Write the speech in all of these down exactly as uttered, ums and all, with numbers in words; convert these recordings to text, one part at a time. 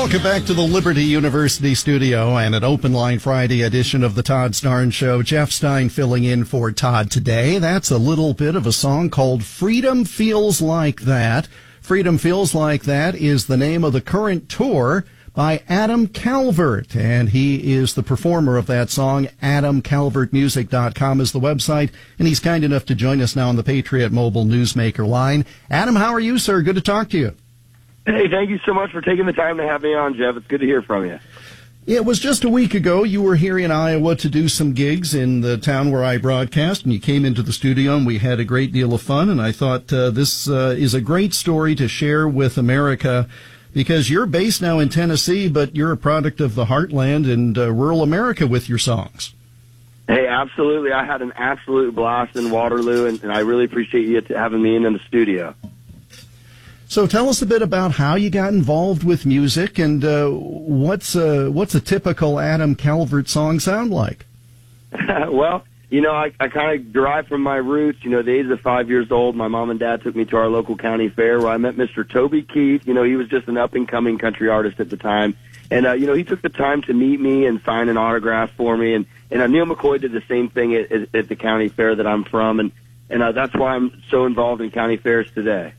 Welcome back to the Liberty University studio and an Open Line Friday edition of the Todd Starnes Show. Jeff Stein filling in for Todd today. That's a little bit of a song called Freedom Feels Like That. Freedom Feels Like That is the name of the current tour by Adam Calvert, and he is the performer of that song. adam calvert music dot com is the website, and he's kind enough to join us now on the Patriot Mobile Newsmaker line. Adam, how are you, sir? Good to talk to you. Hey, thank you so much for taking the time to have me on, Jeff. It's good to hear from you. It was just a week ago. You were here in Iowa to do some gigs in the town where I broadcast, and you came into the studio, and we had a great deal of fun, and I thought uh, this uh, is a great story to share with America, because you're based now in Tennessee, but you're a product of the heartland and uh, rural America with your songs. Hey, absolutely. I had an absolute blast in Waterloo, and, and I really appreciate you having me in, in the studio. So tell us a bit about how you got involved with music, and uh, what's, a, what's a typical Adam Calvert song sound like? Well, you know, I, I kind of derive from my roots. You know, the age of five years old, my mom and dad took me to our local county fair where I met Mister Toby Keith. You know, he was just an up-and-coming country artist at the time. And, uh, you know, he took the time to meet me and sign an autograph for me. And, and uh, Neil McCoy did the same thing at, at, at the county fair that I'm from. And, and uh, that's why I'm so involved in county fairs today.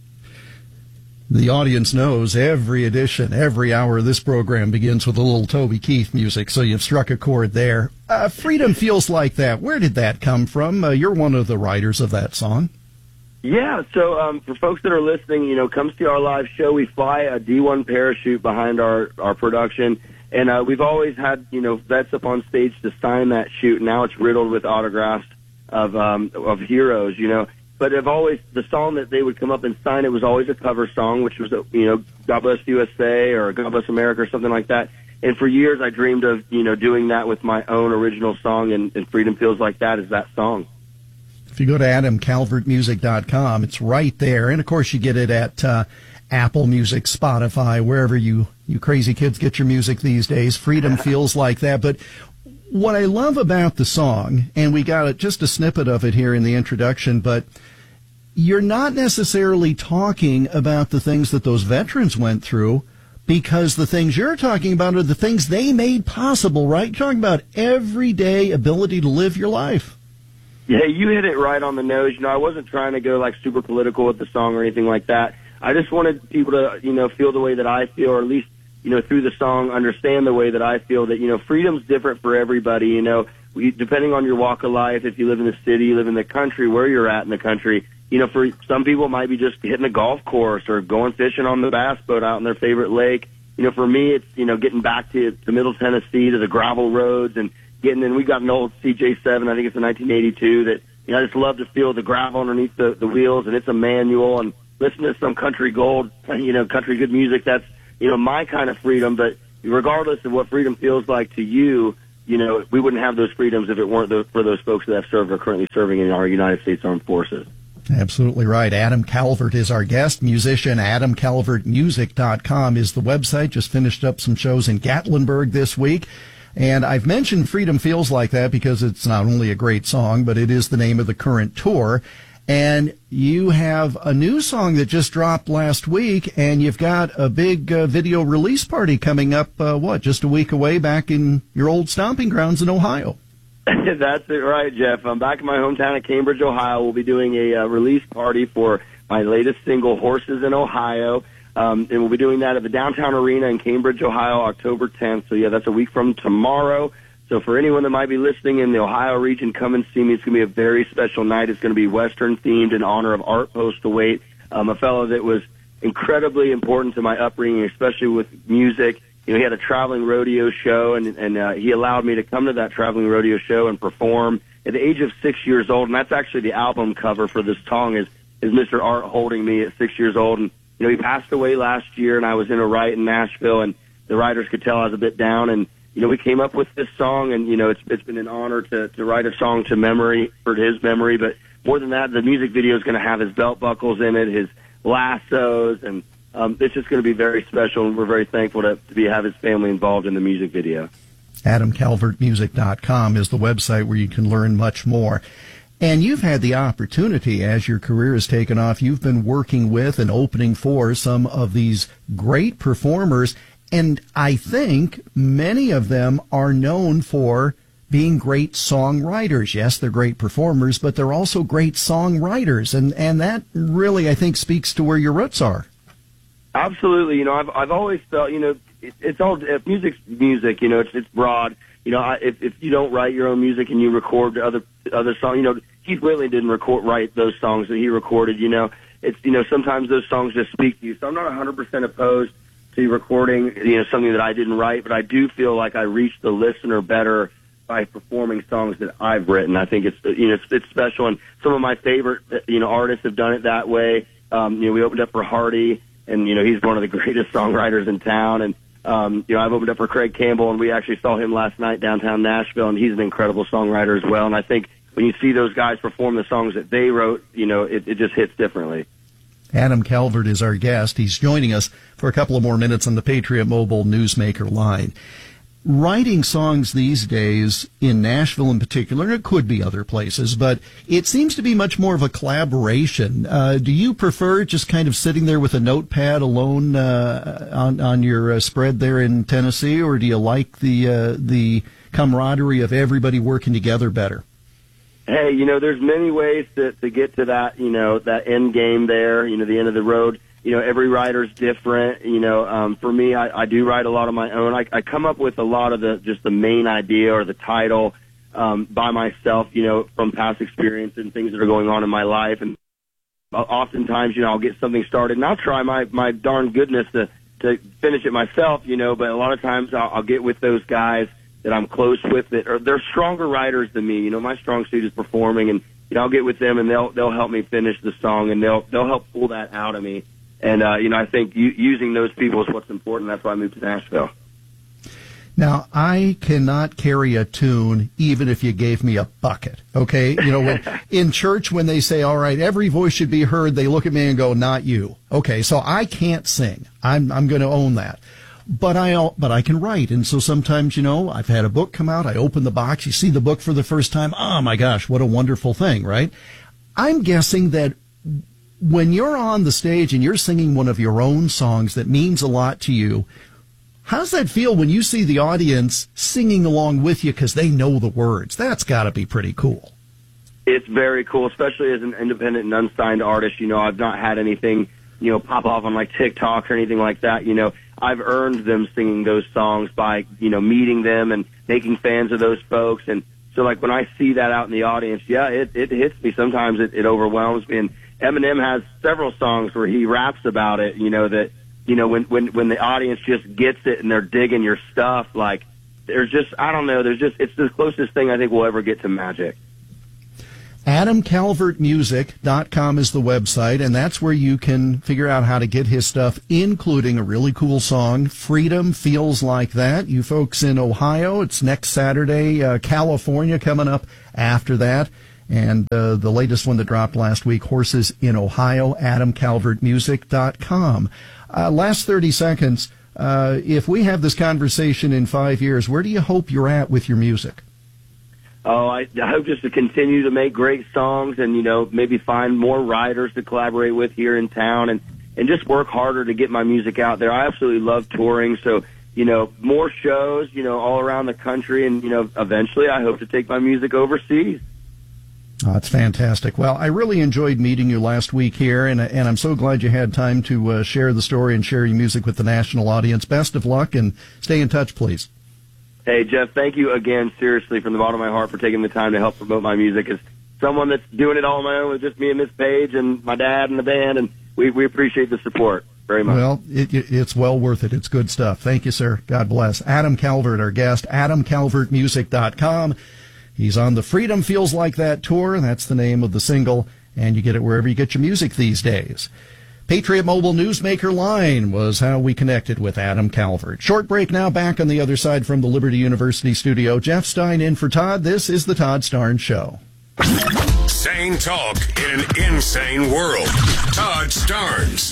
The audience knows every edition, every hour of this program begins with a little Toby Keith music, so you've struck a chord there. Uh, Freedom Feels Like That. Where did that come from? Uh, you're one of the writers of that song. Yeah, so um, for folks that are listening, you know, come see our live show. We fly a D one parachute behind our, our production, and uh, we've always had, you know, vets up on stage to sign that chute. Now it's riddled with autographs of um, of heroes, you know. But I've always, the song that they would come up and sign, it was always a cover song, which was, you know, God Bless U S A or God Bless America or something like that. And for years I dreamed of, you know, doing that with my own original song, and, and Freedom Feels Like That is that song. If you go to adam calvert music dot com, it's right there. And, of course, you get it at uh, Apple Music, Spotify, wherever you, you crazy kids get your music these days. Freedom Feels Like That. But what I love about the song, and we got just a snippet of it here in the introduction, but you're not necessarily talking about the things that those veterans went through, because the things you're talking about are the things they made possible, right? You're talking about everyday ability to live your life. Yeah, you hit it right on the nose. You know, I wasn't trying to go like super political with the song or anything like that. I just wanted people to, you know, feel the way that I feel, or at least, you know, through the song, understand the way that I feel, that, you know, freedom's different for everybody. You know, we, depending on your walk of life, if you live in the city, you live in the country, where you're at in the country, you know, for some people it might be just hitting a golf course or going fishing on the bass boat out in their favorite lake. You know, for me, it's, you know, getting back to, to Middle Tennessee, to the gravel roads, and getting in. We got an old C J seven, I think it's a nineteen eighty-two, that, you know, I just love to feel the gravel underneath the, the wheels, and it's a manual, and listen to some country gold, you know, country good music. That's, you know, my kind of freedom. But regardless of what freedom feels like to you, you know, we wouldn't have those freedoms if it weren't those, for those folks that have served or currently serving in our United States Armed Forces. Absolutely right. Adam Calvert is our guest musician. adam calvert music dot com is the website. Just finished up some shows in Gatlinburg this week. And I've mentioned Freedom Feels Like That because it's not only a great song, but it is the name of the current tour. And you have a new song that just dropped last week, and you've got a big uh, video release party coming up, uh, what, just a week away back in your old stomping grounds in Ohio. That's it right, Jeff. I'm back in my hometown of Cambridge, Ohio. We'll be doing a uh, release party for my latest single, Horses in Ohio. Um, and we'll be doing that at the Downtown Arena in Cambridge, Ohio, October tenth. So, yeah, that's a week from tomorrow. So for anyone that might be listening in the Ohio region, come and see me. It's going to be a very special night. It's going to be Western-themed in honor of Art Postlewaite, um, a fellow that was incredibly important to my upbringing, especially with music. You know, he had a traveling rodeo show, and, and uh, he allowed me to come to that traveling rodeo show and perform at the age of six years old. And that's actually the album cover for this song is, is Mister Art holding me at six years old. And, you know, he passed away last year, and I was in a riot in Nashville, and the writers could tell I was a bit down. And, you know, we came up with this song, and, you know, it's it's been an honor to, to write a song to memory, for his memory. But more than that, the music video is going to have his belt buckles in it, his lassos, and Um, it's just going to be very special, and we're very thankful to, to be have his family involved in the music video. adam calvert music dot com is the website where you can learn much more. And you've had the opportunity, as your career has taken off, you've been working with and opening for some of these great performers, And I think many of them are known for being great songwriters. Yes, they're great performers, but they're also great songwriters. And, and that really, I think, speaks to where your roots are. Absolutely. You know, I've, I've always felt, you know, it, it's all, uh, music's music, you know, it's, it's broad. You know, I, if, if you don't write your own music and you record other, other songs, you know, Keith Whitley didn't record, write those songs that he recorded, you know, it's, you know, sometimes those songs just speak to you. So I'm not one hundred percent opposed to recording, you know, something that I didn't write, but I do feel like I reach the listener better by performing songs that I've written. I think it's, you know, it's, it's special. And some of my favorite, you know, artists have done it that way. Um, you know, we opened up for Hardy, and, you know, he's one of the greatest songwriters in town. And, um, you know, I've opened up for Craig Campbell, and we actually saw him last night downtown Nashville, and he's an incredible songwriter as well. And I think when you see those guys perform the songs that they wrote, you know, it, it just hits differently. Adam Calvert is our guest. He's joining us for a couple of more minutes on the Patriot Mobile Newsmaker line. Writing songs these days, in Nashville in particular, and it could be other places, but it seems to be much more of a collaboration. Uh, do you prefer just kind of sitting there with a notepad alone uh, on, on your uh, spread there in Tennessee, or do you like the uh, the camaraderie of everybody working together better? Hey, you know, there's many ways to, to get to that, you know, that end game there, you know, the end of the road. You know, every writer's different. You know, um, for me, I, I do write a lot on my own. I, I come up with a lot of the, just the main idea or the title, um, by myself, you know, from past experience and things that are going on in my life. And oftentimes, you know, I'll get something started and I'll try my, my darn goodness to, to finish it myself, you know, but a lot of times I'll, I'll get with those guys that I'm close with that are, they're stronger writers than me. You know, my strong suit is performing, and, you know, I'll get with them and they'll, they'll help me finish the song, and they'll, they'll help pull that out of me. And, uh, you know, I think u- using those people is what's important. That's why I moved to Nashville. Now, I cannot carry a tune even if you gave me a bucket, okay? You know, when, in church when they say, all right, every voice should be heard, they look at me and go, not you. Okay, so I can't sing. I'm I'm going to own that. But I but I can write, and so sometimes, you know, I've had a book come out, I open the box, you see the book for the first time, oh my gosh, what a wonderful thing, right? I'm guessing that when you're on the stage and you're singing one of your own songs that means a lot to you, how does that feel when you see the audience singing along with you because they know the words? That's got to be pretty cool. It's very cool, especially as an independent and unsigned artist. You know, I've not had anything, you know, pop off on like TikTok or anything like that. You know, I've earned them singing those songs by, you know, meeting them and making fans of those folks. And so, like, when I see that out in the audience, yeah, it, it hits me. Sometimes it, it overwhelms me. And Eminem has several songs where he raps about it, you know, that, you know, when, when, when the audience just gets it and they're digging your stuff, like, there's just, I don't know, there's just, it's the closest thing I think we'll ever get to magic. Adam Calvert Music dot com is the website, and that's where you can figure out how to get his stuff, including a really cool song, Freedom Feels Like That. You folks in Ohio, it's next Saturday, uh, California coming up after that. And uh, the latest one that dropped last week, Horses in Ohio, Adam Calvert Music dot com. Uh, last thirty seconds, uh, if we have this conversation in five years, where do you hope you're at with your music? Oh, I, I hope just to continue to make great songs and, you know, maybe find more writers to collaborate with here in town and, and just work harder to get my music out there. I absolutely love touring. So, you know, more shows, you know, all around the country. And, you know, eventually I hope to take my music overseas. Oh, that's fantastic. Well, I really enjoyed meeting you last week here, and and I'm so glad you had time to uh, share the story and share your music with the national audience. Best of luck, and stay in touch, please. Hey, Jeff, thank you again, seriously, from the bottom of my heart for taking the time to help promote my music. As someone that's doing it all on my own with just me and Miss Page and my dad and the band, and we, we appreciate the support very much. Well, it, it's well worth it. It's good stuff. Thank you, sir. God bless. Adam Calvert, our guest, Adam Calvert Music dot com. He's on the Freedom Feels Like That tour. That's the name of the single, and you get it wherever you get your music these days. Patriot Mobile Newsmaker Line was how we connected with Adam Calvert. Short break now, back on the other side from the Liberty University studio. Jeff Stein in for Todd. This is the Todd Starnes Show. Sane talk in an insane world. Todd Starnes.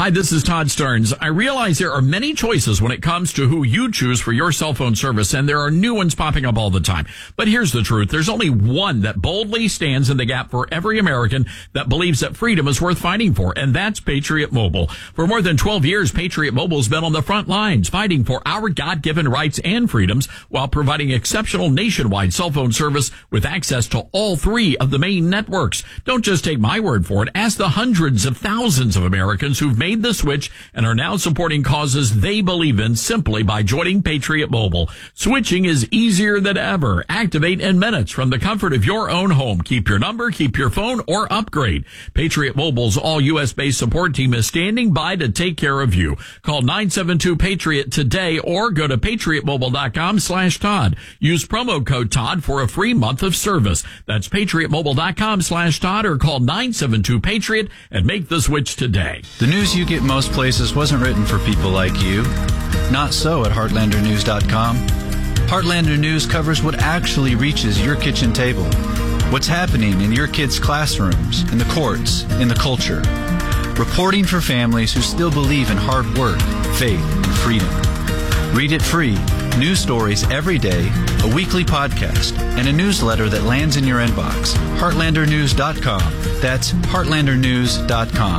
Hi, this is Todd Starnes. I realize there are many choices when it comes to who you choose for your cell phone service, and there are new ones popping up all the time. But here's the truth. There's only one that boldly stands in the gap for every American that believes that freedom is worth fighting for, and that's Patriot Mobile. For more than twelve years, Patriot Mobile's been on the front lines fighting for our God-given rights and freedoms while providing exceptional nationwide cell phone service with access to all three of the main networks. Don't just take my word for it. Ask the hundreds of thousands of Americans who've made the switch and are now supporting causes they believe in simply by joining Patriot Mobile. Switching is easier than ever. Activate in minutes from the comfort of your own home. Keep your number, keep your phone, or upgrade. Patriot Mobile's all U S based support team is standing by to take care of you. Call nine seven two Patriot today or go to patriot mobile dot com slash Todd. Use promo code Todd for a free month of service. That's patriot mobile dot com slash Todd or call nine seven two Patriot and make the switch today. The news you get most places wasn't written for people like you. Not so at heartlander news dot com. Heartlander News covers what actually reaches your kitchen table. What's happening in your kids' classrooms, in the courts, in the culture. Reporting for families who still believe in hard work, faith, and freedom. Read it free. News stories every day, a weekly podcast, and a newsletter that lands in your inbox. heartlander news dot com. That's heartlander news dot com.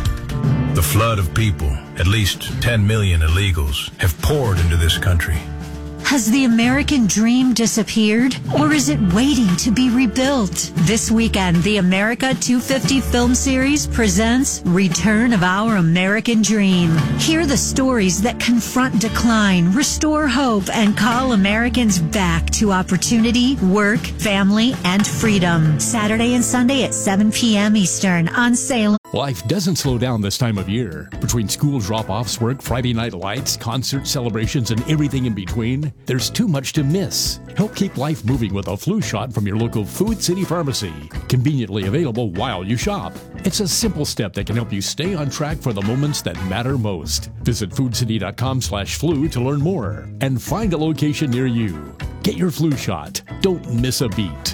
The flood of people, at least ten million illegals, have poured into this country. Has the American dream disappeared, or is it waiting to be rebuilt? This weekend, the America two fifty film series presents Return of Our American Dream. Hear the stories that confront decline, restore hope, and call Americans back to opportunity, work, family, and freedom. Saturday and Sunday at seven p.m. Eastern, on sale. Life doesn't slow down this time of year. Between school drop-offs, work, Friday night lights, concert celebrations, and everything in between, there's too much to miss. Help keep life moving with a flu shot from your local Food City Pharmacy. Conveniently available while you shop. It's a simple step that can help you stay on track for the moments that matter most. Visit food city dot com slash flu to learn more and find a location near you. Get your flu shot. Don't miss a beat.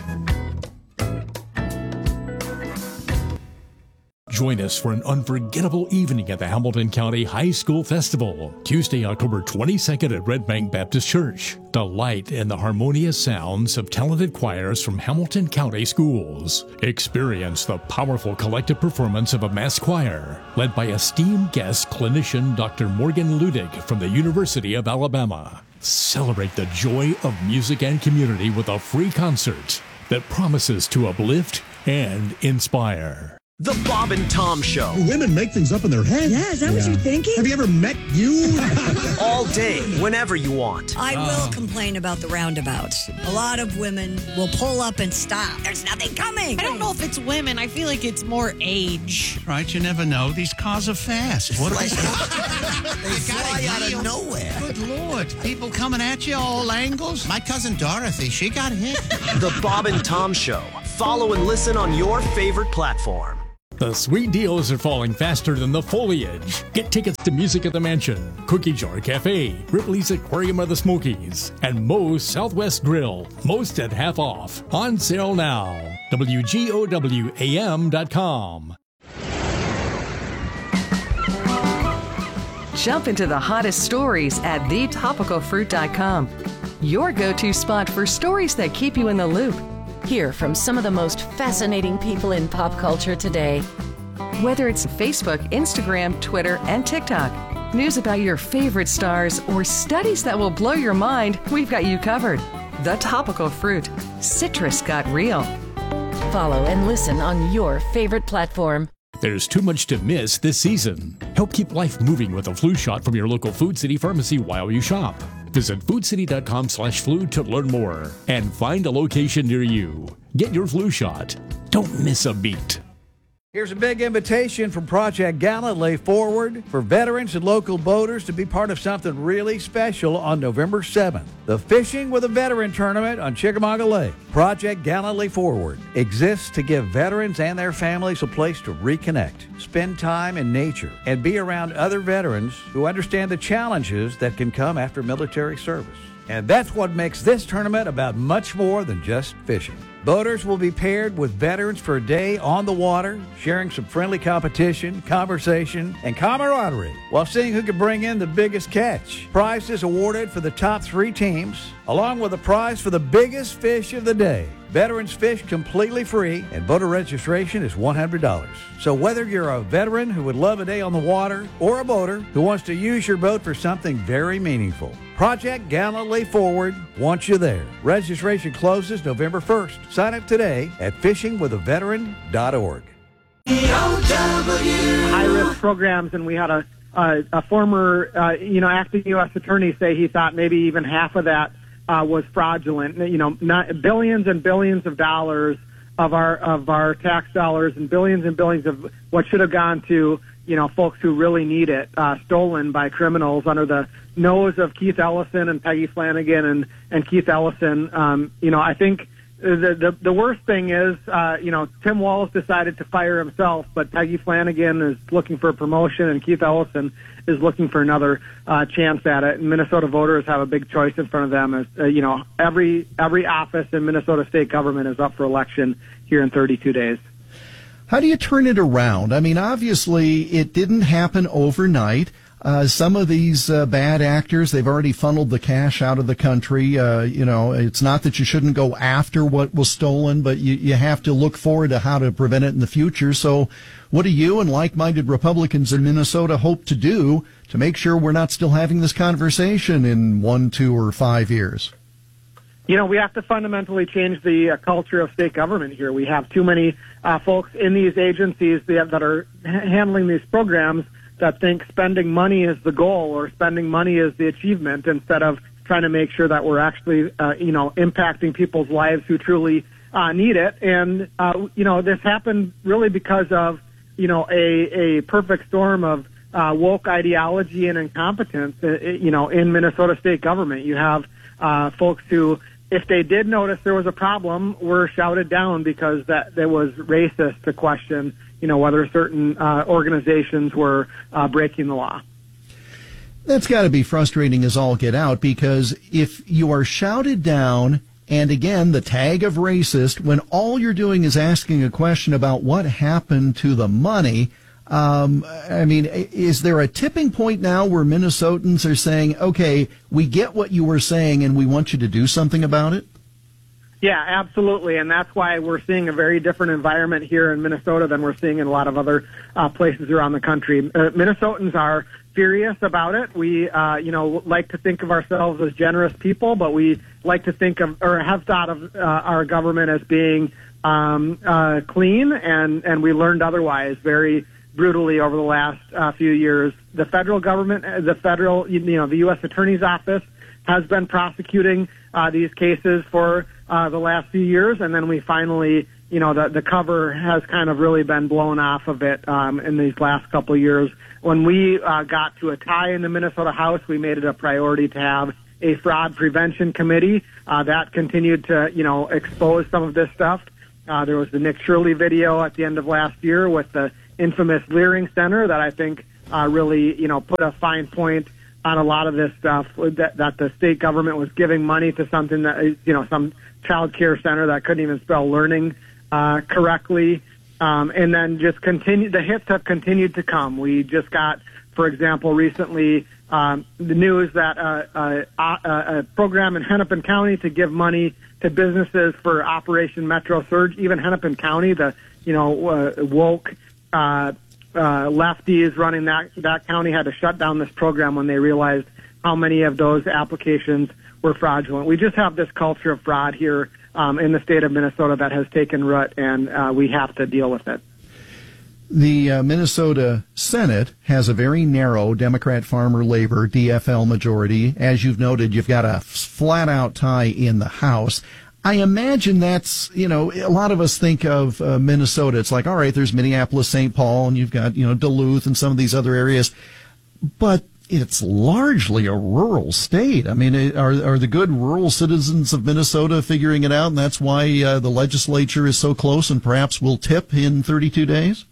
Join us for an unforgettable evening at the Hamilton County High School Festival, Tuesday, October twenty-second at Red Bank Baptist Church. Delight in the harmonious sounds of talented choirs from Hamilton County schools. Experience the powerful collective performance of a mass choir, led by esteemed guest clinician Doctor Morgan Ludig from the University of Alabama. Celebrate the joy of music and community with a free concert that promises to uplift and inspire. The Bob and Tom Show. Women make things up in their head. Yeah, is that yeah. what you're thinking? Have you ever met you? All day, whenever you want. I uh. will complain about the roundabouts. A lot of women will pull up and stop. There's nothing coming. I don't know if it's women. I feel like it's more age. Right, you never know. These cars are fast. What like, they fly out of nowhere. Good Lord. People coming at you, all angles. My cousin Dorothy, she got hit. The Bob and Tom Show. Follow and listen on your favorite platform. The sweet deals are falling faster than the foliage. Get tickets to Music at the Mansion, Cookie Jar Cafe, Ripley's Aquarium of the Smokies, and Moe's Southwest Grill. Most at half off. On sale now. W G O W A M dot com. Jump into the hottest stories at the topical fruit dot com. Your go-to spot for stories that keep you in the loop. Hear from some of the most fascinating people in pop culture today. Whether it's Facebook, Instagram, Twitter, and TikTok, news about your favorite stars, or studies that will blow your mind, we've got you covered. The Topical Fruit. Citrus got real. Follow and listen on your favorite platform. There's too much to miss this season. Help keep life moving with a flu shot from your local Food City Pharmacy while you shop. Visit food city dot com slash flu to learn more and find a location near you. Get your flu shot. Don't miss a beat. Here's a big invitation from Project Galilee Forward for veterans and local boaters to be part of something really special on November seventh. The Fishing with a Veteran Tournament on Chickamauga Lake. Project Galilee Forward exists to give veterans and their families a place to reconnect, spend time in nature, and be around other veterans who understand the challenges that can come after military service. And that's what makes this tournament about much more than just fishing. Boaters will be paired with veterans for a day on the water, sharing some friendly competition, conversation, and camaraderie while seeing who can bring in the biggest catch. Prizes awarded for the top three teams, along with a prize for the biggest fish of the day. Veterans fish completely free, and boater registration is one hundred dollars. So whether you're a veteran who would love a day on the water or a boater who wants to use your boat for something very meaningful, Project Gallantly Forward wants you there. Registration closes November first. Sign up today at fishing with a veteran dot org. High-risk programs, and we had a, a, a former, uh, you know, acting U S attorney say he thought maybe even half of that Uh, was fraudulent. You know, not billions and billions of dollars of our of our tax dollars and billions and billions of what should have gone to, you know, folks who really need it, uh, stolen by criminals under the nose of Keith Ellison and Peggy Flanagan and and Keith Ellison. Um, you know, I think the the, the worst thing is, uh, you know, Tim Walz decided to fire himself, but Peggy Flanagan is looking for a promotion, and Keith Ellison is looking for another uh, chance at it. And Minnesota voters have a big choice in front of them. As uh, you know, every every office in Minnesota state government is up for election here in thirty-two days. How do you turn it around? I mean, obviously, it didn't happen overnight. Uh, some of these uh, bad actors, they've already funneled the cash out of the country. Uh, you know, it's not that you shouldn't go after what was stolen, but you, you have to look forward to how to prevent it in the future. So what do you and like-minded Republicans in Minnesota hope to do to make sure we're not still having this conversation in one, two, or five years? You know, we have to fundamentally change the uh, culture of state government here. We have too many uh, folks in these agencies that, that are ha- handling these programs that think spending money is the goal or spending money is the achievement instead of trying to make sure that we're actually, uh, you know, impacting people's lives who truly uh, need it. And, uh, you know, this happened really because of, you know, a, a perfect storm of uh, woke ideology and incompetence, uh, you know, in Minnesota state government. You have uh, folks who, if they did notice there was a problem, were shouted down because that, that was racist to question, you know, whether certain uh, organizations were uh, breaking the law. That's got to be frustrating as all get out, because if you are shouted down, and again, the tag of racist, when all you're doing is asking a question about what happened to the money, um, I mean, is there a tipping point now where Minnesotans are saying, okay, we get what you were saying and we want you to do something about it? Yeah, absolutely, and that's why we're seeing a very different environment here in Minnesota than we're seeing in a lot of other uh, places around the country. Uh, Minnesotans are furious about it. We, uh, you know, like to think of ourselves as generous people, but we like to think of, or have thought of uh, our government as being um, uh, clean, and, and we learned otherwise very brutally over the last uh, few years. The federal government, the federal, you know, the U S Attorney's Office has been prosecuting uh, these cases for uh, the last few years, and then we finally, you know, the, the cover has kind of really been blown off of it um, in these last couple of years. When we uh, got to a tie in the Minnesota House, we made it a priority to have a fraud prevention committee. Uh, that continued to, you know, expose some of this stuff. Uh, there was the Nick Shirley video at the end of last year with the infamous Leering Center that I think uh, really, you know, put a fine point on a lot of this stuff, that, that the state government was giving money to something that is, you know, some child care center that couldn't even spell learning uh, correctly. Um, and then just continue, the hits have continued to come. We just got, for example, recently um, the news that uh, uh, uh, a program in Hennepin County to give money to businesses for Operation Metro Surge, even Hennepin County, the, you know, uh, woke uh, uh, lefties running that, that county had to shut down this program when they realized how many of those applications were fraudulent. We just have this culture of fraud here um, in the state of Minnesota that has taken root, and uh, we have to deal with it. The uh, Minnesota Senate has a very narrow Democrat, Farmer, Labor, D F L majority. As you've noted, you've got a flat-out tie in the House. I imagine that's, you know, a lot of us think of uh, Minnesota. It's like, all right, there's Minneapolis, Saint Paul, and you've got, you know, Duluth and some of these other areas. But it's largely a rural state. I mean, are are the good rural citizens of Minnesota figuring it out, and that's why uh, the legislature is so close and perhaps will tip in thirty-two days?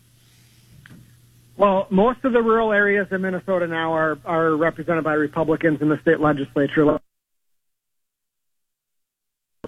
Well, most of the rural areas in Minnesota now are, are represented by Republicans in the state legislature.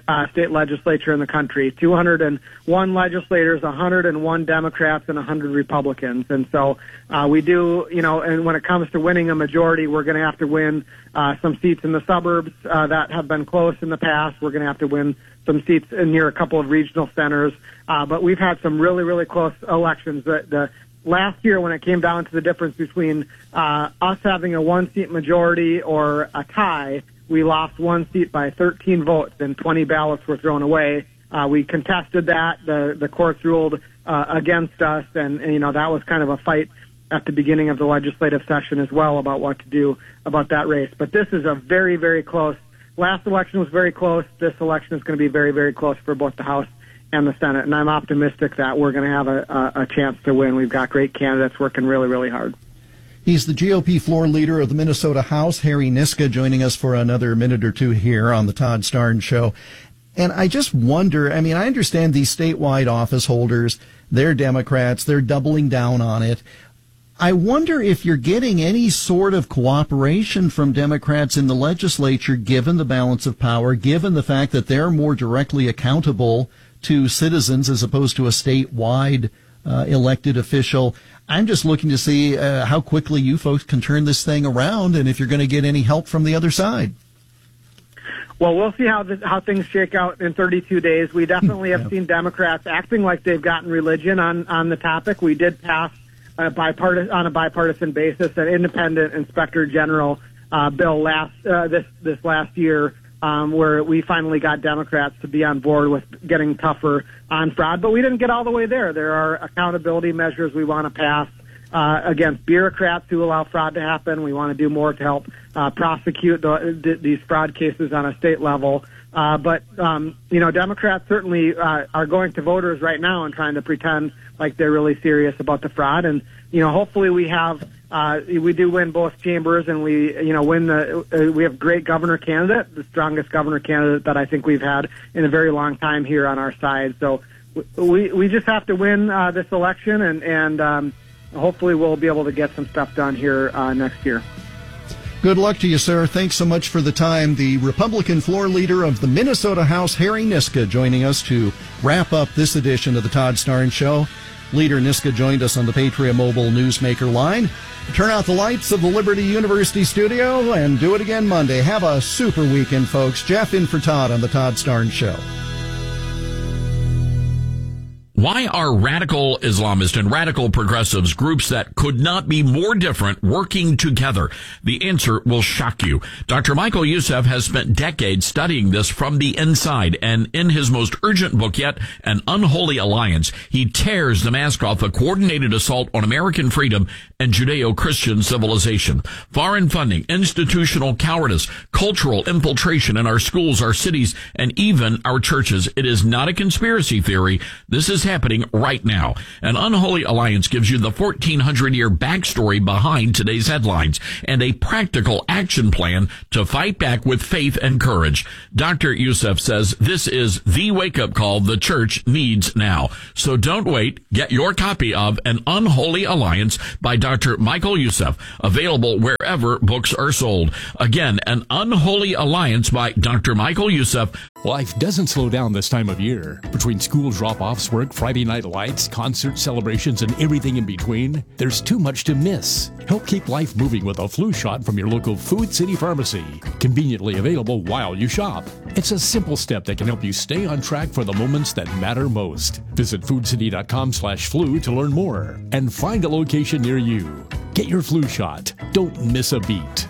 uh, state legislature in the country. two hundred one legislators, one hundred one Democrats, and one hundred Republicans. And so uh, we do, you know, and when it comes to winning a majority, we're going to have to win uh, some seats in the suburbs uh, that have been close in the past. We're going to have to win some seats in near a couple of regional centers. Uh, but we've had some really, really close elections. The, the last year, when it came down to the difference between uh, us having a one-seat majority or a tie, we lost one seat by thirteen votes, and twenty ballots were thrown away. Uh, we contested that. The the courts ruled uh, against us, and, and you know that was kind of a fight at the beginning of the legislative session as well about what to do about that race. But this is a very, very close. Last election was very close. This election is going to be very, very close for both the House and the Senate, and I'm optimistic that we're going to have a, a, a chance to win. We've got great candidates working really, really hard. He's the G O P floor leader of the Minnesota House, Harry Niska, joining us for another minute or two here on the Todd Starnes Show. And I just wonder, I mean, I understand these statewide office holders, they're Democrats, they're doubling down on it. I wonder if you're getting any sort of cooperation from Democrats in the legislature, given the balance of power, given the fact that they're more directly accountable to citizens as opposed to a statewide uh, elected official. I'm just looking to see uh, how quickly you folks can turn this thing around and if you're going to get any help from the other side. Well, we'll see how this, how things shake out in thirty-two days. We definitely have seen Democrats acting like they've gotten religion on, on the topic. We did pass a bipartisan, on a bipartisan basis an independent inspector general uh, bill last uh, this this last year, um, where we finally got Democrats to be on board with getting tougher on fraud. But we didn't get all the way there. There are accountability measures we want to pass uh, against bureaucrats who allow fraud to happen. We want to do more to help uh, prosecute the, th- these fraud cases on a state level. Uh, but, um, you know, Democrats certainly uh, are going to voters right now and trying to pretend like they're really serious about the fraud. And, you know, hopefully we have, uh, we do win both chambers and we, you know, win the, uh, we have great governor candidate, the strongest governor candidate that I think we've had in a very long time here on our side. So we, we just have to win uh, this election and, and um, hopefully we'll be able to get some stuff done here uh, next year. Good luck to you, sir. Thanks so much for the time. The Republican floor leader of the Minnesota House, Harry Niska, joining us to wrap up this edition of the Todd Starnes Show. Leader Niska joined us on the Patriot Mobile Newsmaker line. Turn out the lights of the Liberty University studio and do it again Monday. Have a super weekend, folks. Jeff in for Todd on the Todd Starnes Show. Why are radical Islamists and radical progressives, groups that could not be more different, working together? The answer will shock you. Doctor Michael Youssef has spent decades studying this from the inside, and in his most urgent book yet, An Unholy Alliance, he tears the mask off a coordinated assault on American freedom and Judeo-Christian civilization. Foreign funding, institutional cowardice, cultural infiltration in our schools, our cities, and even our churches. It is not a conspiracy theory. This is happening right now. An Unholy Alliance gives you the fourteen hundred year backstory behind today's headlines and a practical action plan to fight back with faith and courage. Doctor Youssef says this is the wake-up call the church needs now. So don't wait. Get your copy of An Unholy Alliance by Doctor Michael Youssef, available wherever books are sold. Again, An Unholy Alliance by Doctor Michael Youssef. Life doesn't slow down this time of year. Between school drop-offs, work, Friday night lights, concert celebrations, and everything in between, there's too much to miss. Help keep life moving with a flu shot from your local Food City Pharmacy. Conveniently available while you shop. It's a simple step that can help you stay on track for the moments that matter most. Visit foodcity.com slash flu to learn more and find a location near you. Get your flu shot. Don't miss a beat.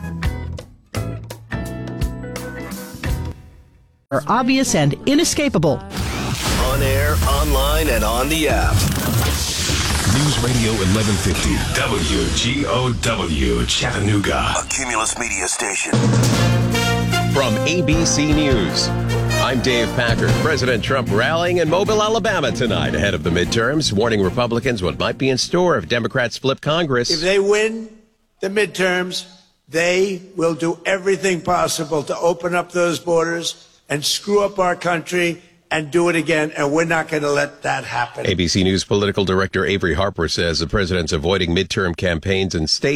Are obvious and inescapable. On air, online, and on the app. News Radio eleven fifty, W G O W, Chattanooga. A Cumulus Media station. From A B C News, I'm Dave Packard. President Trump rallying in Mobile, Alabama tonight ahead of the midterms, warning Republicans what might be in store if Democrats flip Congress. If they win the midterms, they will do everything possible to open up those borders and screw up our country and do it again, and we're not going to let that happen. A B C News political director Avery Harper says the president's avoiding midterm campaigns in states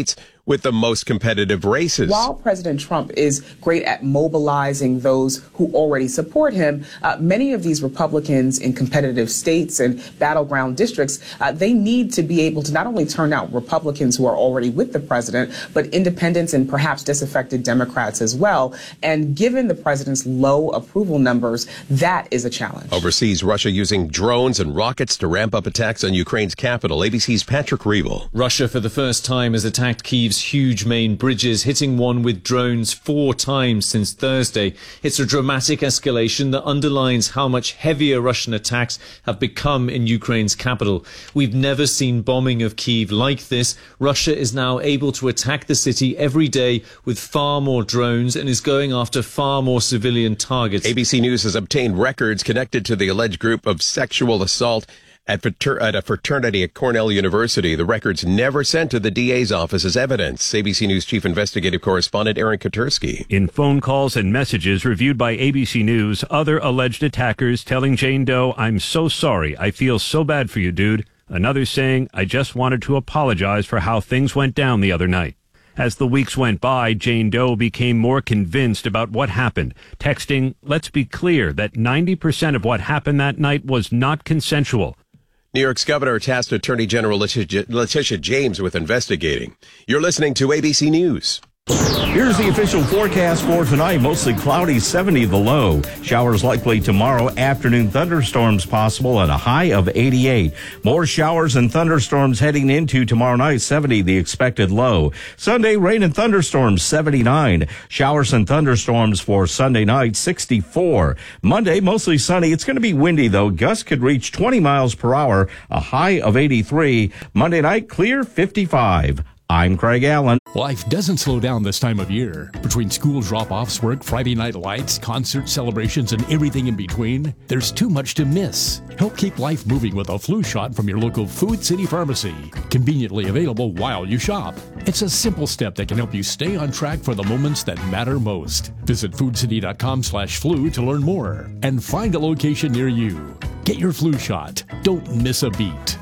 with the most competitive races. While President Trump is great at mobilizing those who already support him, uh, many of these Republicans in competitive states and battleground districts, uh, they need to be able to not only turn out Republicans who are already with the president, but independents and perhaps disaffected Democrats as well. And given the president's low approval numbers, that is a challenge. Overseas, Russia using drones and rockets to ramp up attacks on Ukraine's capital. A B C's Patrick Reevell. Russia, for the first time, has attacked Kyiv's huge main bridges, hitting one with drones four times since Thursday. It's a dramatic escalation that underlines how much heavier Russian attacks have become in Ukraine's capital. We've never seen bombing of Kyiv like this. Russia is now able to attack the city every day with far more drones and is going after far more civilian targets. A B C News has obtained records connected to the alleged group of sexual assault At, frater- at a fraternity at Cornell University. The records never sent to the D A's office as evidence. A B C News chief investigative correspondent Aaron Katersky. In phone calls and messages reviewed by A B C News, other alleged attackers telling Jane Doe, "I'm so sorry. I feel so bad for you, dude." Another saying, "I just wanted to apologize for how things went down the other night." As the weeks went by, Jane Doe became more convinced about what happened, texting, "Let's be clear that ninety percent of what happened that night was not consensual." New York's governor tasked Attorney General Letitia, Letitia James with investigating. You're listening to A B C News. Here's the official forecast for tonight. Mostly cloudy, seventy the low. Showers likely tomorrow. Afternoon thunderstorms possible and a high of eighty-eight. More showers and thunderstorms heading into tomorrow night. seventy the expected low. Sunday, rain and thunderstorms, seventy-nine. Showers and thunderstorms for Sunday night, sixty-four. Monday, mostly sunny. It's going to be windy, though. Gusts could reach twenty miles per hour. A high of eighty-three. Monday night, clear, fifty-five. I'm Craig Allen. Life doesn't slow down this time of year. Between school drop-offs, work, Friday night lights, concert celebrations, and everything in between, there's too much to miss. Help keep life moving with a flu shot from your local Food City Pharmacy. Conveniently available while you shop. It's a simple step that can help you stay on track for the moments that matter most. Visit foodcity.com slash flu to learn more and find a location near you. Get your flu shot. Don't miss a beat.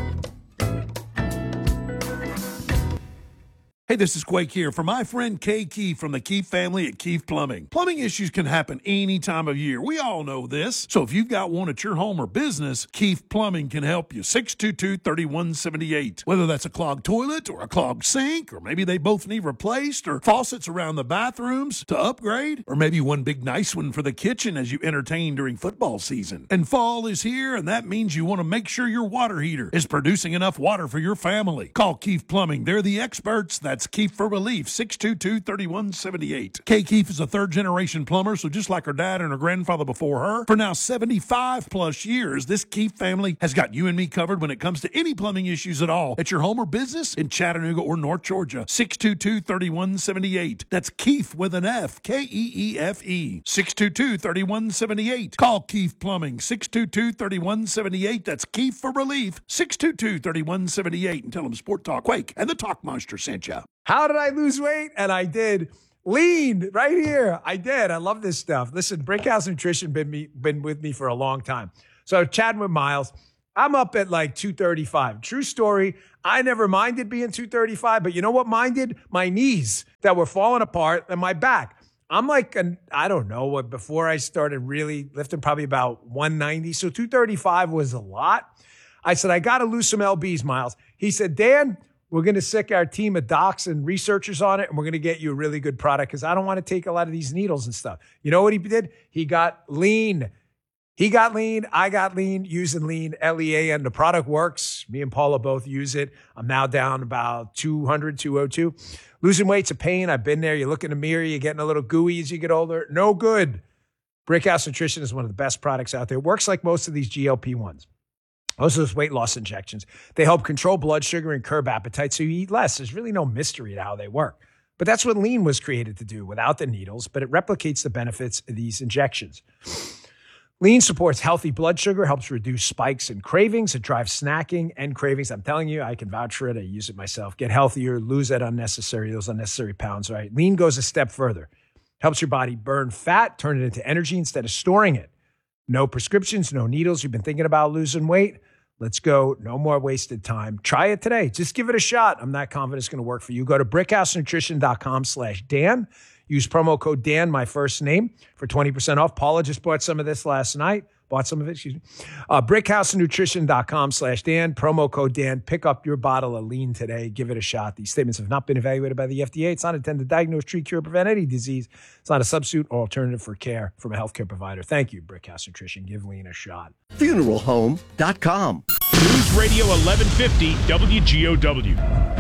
Hey, this is Quake here for my friend Kay Keefe from the Keefe family at Keefe Plumbing. Plumbing issues can happen any time of year. We all know this. So if you've got one at your home or business, Keefe Plumbing can help you. six two two, three one seven eight. Whether that's a clogged toilet or a clogged sink, or maybe they both need replaced, or faucets around the bathrooms to upgrade, or maybe one big nice one for the kitchen as you entertain during football season. And fall is here, and that means you want to make sure your water heater is producing enough water for your family. Call Keefe Plumbing. They're the experts. That's Keefe for Relief, six two two, three one seven eight. Kay Keefe is a third-generation plumber, so just like her dad and her grandfather before her, for now seventy-five plus years, this Keefe family has got you and me covered when it comes to any plumbing issues at all at your home or business in Chattanooga or North Georgia. six two two, three one seven eight. That's Keefe with an F, K E E F E. six two two, three one seven eight. Call Keefe Plumbing, six two two, three one seven eight. That's Keefe for Relief, six two two, three one seven eight. And tell them Sport Talk Quake and the Talk Monster sent you. How did I lose weight? And I did. Lean right here. I did. I love this stuff. Listen, Brickhouse Nutrition been me been with me for a long time. So chatting with Miles, I'm up at like two thirty-five. True story. I never minded being two thirty-five, but you know what minded? My knees that were falling apart and my back. I'm like, an, I don't know, what before I started really lifting, probably about one ninety. So two thirty-five was a lot. I said, I got to lose some L Bs, Miles. He said, Dan, we're going to sick our team of docs and researchers on it, and we're going to get you a really good product because I don't want to take a lot of these needles and stuff. You know what he did? He got lean. He got lean. I got lean using lean, L E A N. The product works. Me and Paula both use it. I'm now down about two hundred, two oh two. Losing weight's a pain. I've been there. You look in the mirror, you're getting a little gooey as you get older. No good. Brickhouse Nutrition is one of the best products out there. It works like most of these G L P ones. Most of those weight loss injections. They help control blood sugar and curb appetite so you eat less. There's really no mystery to how they work. But that's what lean was created to do without the needles, but it replicates the benefits of these injections. Lean supports healthy blood sugar, helps reduce spikes and cravings. It drives snacking and cravings. I'm telling you, I can vouch for it. I use it myself. Get healthier, lose that unnecessary, those unnecessary pounds, right? Lean goes a step further. Helps your body burn fat, turn it into energy instead of storing it. No prescriptions, no needles. You've been thinking about losing weight? Let's go. No more wasted time. Try it today. Just give it a shot. I'm not confident it's going to work for you. Go to brickhousenutrition.com slash Dan. Use promo code Dan, my first name, for twenty percent off. Paula just bought some of this last night. Bought some of it, excuse me. Uh, brickhousenutrition.com slash Dan. Promo code Dan. Pick up your bottle of lean today. Give it a shot. These statements have not been evaluated by the F D A. It's not intended to diagnose, treat, cure, prevent any disease. It's not a substitute or alternative for care from a healthcare provider. Thank you, Brickhouse Nutrition. Give lean a shot. funeral home dot com. News Radio eleven fifty W G O W.